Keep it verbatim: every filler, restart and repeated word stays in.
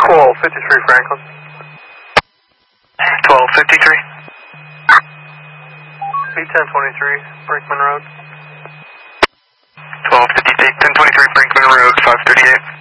twelve fifty-three Franklin. twelve fifty-three. B ten twenty-three, Brinkman Road. twelve fifty-three, ten twenty-three Brinkman Road, five thirty-eight.